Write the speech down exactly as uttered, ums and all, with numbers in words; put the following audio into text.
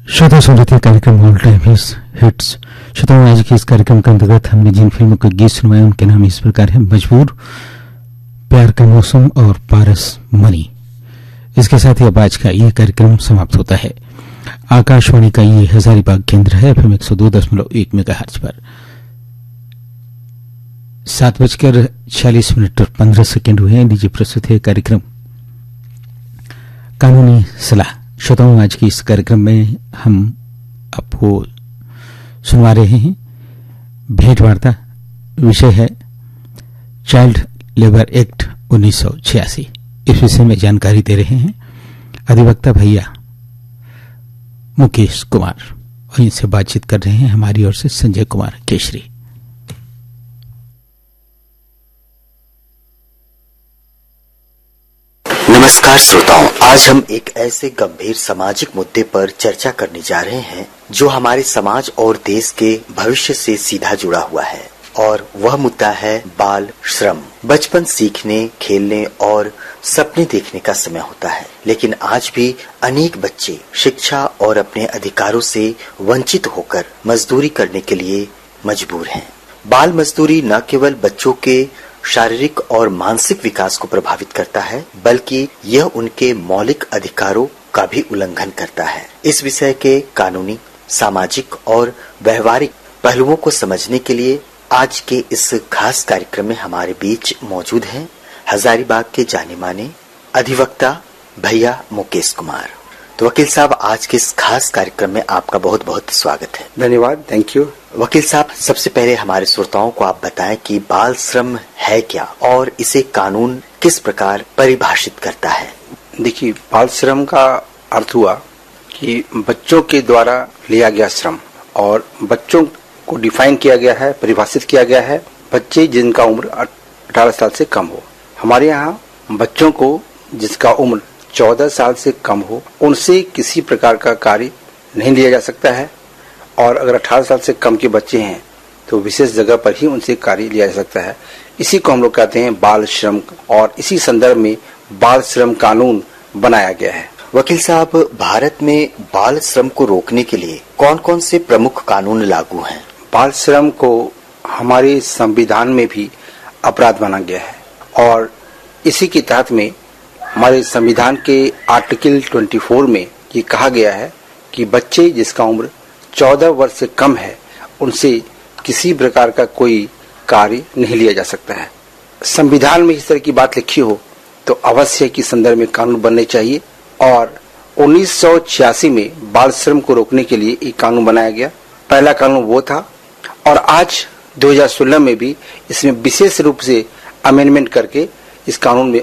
श्रोता सुन रहे थे कार्यक्रम ऑल टाइम हिट्स। श्रोताओं, आज के इस कार्यक्रम के अंतर्गत हमने जिन फिल्मों के गीत सुनवाए उनके नाम इस प्रकार हैं: मजबूर, प्यार का मौसम और पारस मनी। इसके साथ ही अब आज का ये कार्यक्रम समाप्त होता है। आकाशवाणी का ये हजारीबाग केंद्र है एफएम एक सौ दो दशमलव एक मेगाहर्ट्ज पर। सात बजकर छियालीस मिनट और पंद्रह सेकेंड हुए हैं। लीजिए प्रस्तुत है कार्यक्रम कानूनी सलाह। श्रोताओं, आज के इस कार्यक्रम में हम आपको सुनवा रहे हैं भेंट वार्ता। विषय है चाइल्ड लेबर एक्ट उन्नीस सौ छियासी। इस विषय में जानकारी दे रहे हैं अधिवक्ता भैया मुकेश कुमार, और इनसे बातचीत कर रहे हैं हमारी ओर से संजय कुमार केशरी। नमस्कार श्रोताओं, आज हम एक ऐसे गंभीर सामाजिक मुद्दे पर चर्चा करने जा रहे हैं जो हमारे समाज और देश के भविष्य से सीधा जुड़ा हुआ है, और वह मुद्दा है बाल श्रम। बचपन सीखने, खेलने और सपने देखने का समय होता है, लेकिन आज भी अनेक बच्चे शिक्षा और अपने अधिकारों से वंचित होकर मजदूरी करने के लिए मजबूर हैं। बाल मजदूरी न केवल बच्चों के शारीरिक और मानसिक विकास को प्रभावित करता है, बल्कि यह उनके मौलिक अधिकारों का भी उल्लंघन करता है। इस विषय के कानूनी, सामाजिक और व्यवहारिक पहलुओं को समझने के लिए आज के इस खास कार्यक्रम में हमारे बीच मौजूद हैं हजारीबाग के जाने माने अधिवक्ता भैया मुकेश कुमार। तो वकील साहब, आज के इस खास कार्यक्रम में आपका बहुत बहुत स्वागत है। धन्यवाद, थैंक यू। वकील साहब, सबसे पहले हमारे श्रोताओं को आप बताएं कि बाल श्रम है क्या और इसे कानून किस प्रकार परिभाषित करता है। देखिए, बाल श्रम का अर्थ हुआ कि बच्चों के द्वारा लिया गया श्रम, और बच्चों को डिफाइन किया गया है, परिभाषित किया गया है बच्चे जिनका उम्र अठारह साल से कम हो। हमारे यहाँ बच्चों को जिसका उम्र चौदह साल से कम हो, उनसे किसी प्रकार का कार्य नहीं लिया जा सकता है, और अगर अठारह साल से कम के बच्चे हैं तो विशेष जगह पर ही उनसे कार्य लिया जा सकता है। इसी को हम लोग कहते हैं बाल श्रम, और इसी संदर्भ में बाल श्रम कानून बनाया गया है। वकील साहब, भारत में बाल श्रम को रोकने के लिए कौन कौन से प्रमुख कानून लागू हैं? बाल श्रम को हमारे संविधान में भी अपराध माना गया है, और इसी के तहत में हमारे संविधान के आर्टिकल चौबीस में ये कहा गया है कि बच्चे जिसका उम्र चौदह वर्ष से कम है उनसे किसी प्रकार का कोई कार्य नहीं लिया जा सकता है। संविधान में इस तरह की बात लिखी हो तो अवश्य की संदर्भ में कानून बनने चाहिए, और उन्नीस सौ छियासी में बाल श्रम को रोकने के लिए एक कानून बनाया गया। पहला कानून वो था, और आज दो हज़ार सोलह में भी इसमें विशेष रूप से अमेंडमेंट करके इस कानून में